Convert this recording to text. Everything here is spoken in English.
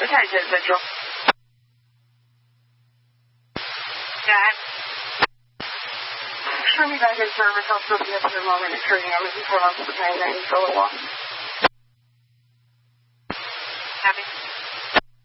Attention, Central. Dad. Show me back in service. I'll still be up in a moment. It's hurting. I'm looking for us to the pain. I need to go along.